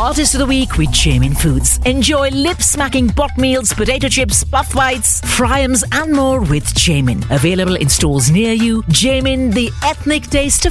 Artist of the Week with Jamin Foods. Enjoy lip-smacking pot meals, potato chips, puff bites, fryums and more with Jamin. Available in stores near you. Jamin, the ethnic taste of